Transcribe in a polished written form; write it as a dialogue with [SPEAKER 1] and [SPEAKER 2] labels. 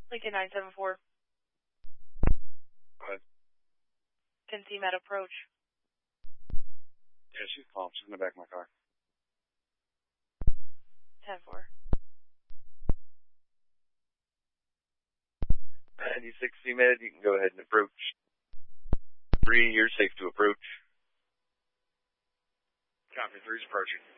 [SPEAKER 1] Lincoln 974.
[SPEAKER 2] Go ahead.
[SPEAKER 1] 10C Med approach.
[SPEAKER 2] Yeah, she's calm. She's in the back of my car.
[SPEAKER 1] 10-4.
[SPEAKER 3] 96 C-Med, you can go ahead and approach. 3, you're safe to approach.
[SPEAKER 2] Copy, 3's approaching.